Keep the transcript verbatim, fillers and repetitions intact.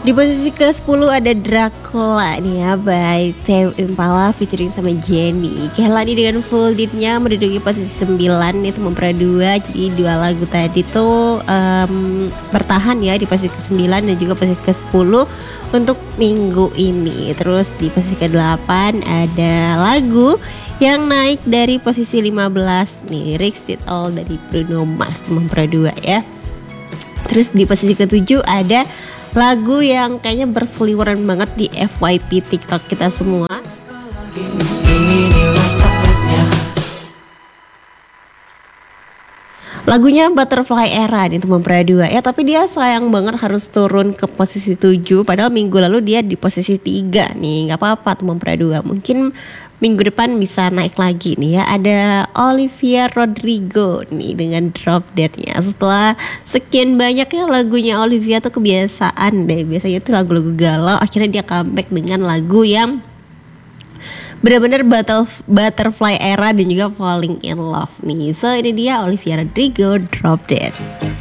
Di posisi ke sepuluh ada Dracula nih ya, by Tame Impala featuring sama Jennie. Kehlani dengan Full Deed-nya menduduki posisi sembilan, itu mempera dua. Jadi dua lagu tadi tuh um, bertahan ya di posisi ke sembilan dan juga posisi ke sepuluh untuk minggu ini. Terus di posisi ke delapan ada lagu yang naik dari posisi lima belas nih, Risk It All dari Bruno Mars, mempera dua ya. Terus di posisi ke tujuh ada lagu yang kayaknya berseliweran banget di F Y P TikTok kita semua. Lagunya Butterfly Era nih, itu mempera dua ya, tapi dia sayang banget harus turun ke posisi tujuh, padahal minggu lalu dia di posisi tiga nih. Gak apa-apa tuh mempera dua, mungkin minggu depan bisa naik lagi nih ya. Ada Olivia Rodrigo nih dengan Drop Dead-nya. Setelah sekian banyaknya lagunya Olivia tuh kebiasaan deh, biasanya tuh lagu-lagu galau, akhirnya dia comeback dengan lagu yang benar-benar Butterfly Era dan juga Falling in Love nih. So ini dia Olivia Rodrigo, Drop Dead.